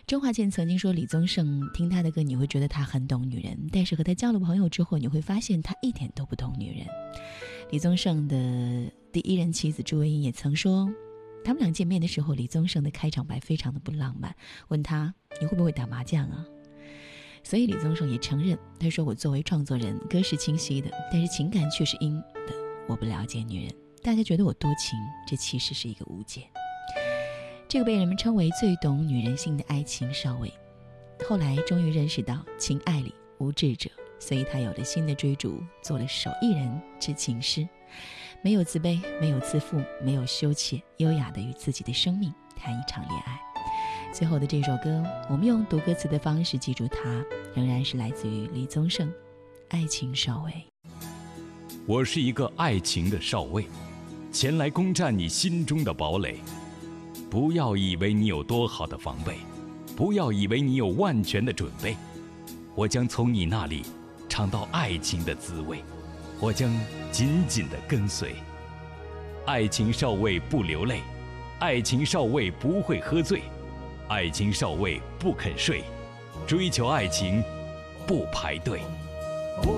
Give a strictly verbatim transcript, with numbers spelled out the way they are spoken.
周华健曾经说，李宗盛听他的歌你会觉得他很懂女人，但是和他交了朋友之后，你会发现他一点都不懂女人。李宗盛的第一任妻子朱薇也曾说，他们俩见面的时候，李宗盛的开场白非常的不浪漫，问他你会不会打麻将啊？所以李宗盛也承认，他说我作为创作人，歌是清晰的，但是情感却是阴的，我不了解女人，大家觉得我多情，这其实是一个误解。这个被人们称为最懂女人心的爱情少尉，后来终于认识到情爱里无智者，所以他有了新的追逐，做了手艺人之情诗，没有自卑，没有自负，没有羞怯，优雅的与自己的生命谈一场恋爱。最后的这首歌，我们用读歌词的方式记住它，仍然是来自于李宗盛《爱情少尉》。 我是一个爱情的少尉，前来攻占你心中的堡垒。不要以为你有多好的防备，不要以为你有万全的准备，我将从你那里尝到爱情的滋味，我将紧紧地跟随。爱情少尉不流泪，爱情少尉不会喝醉，爱情少尉不肯睡，追求爱情不排队。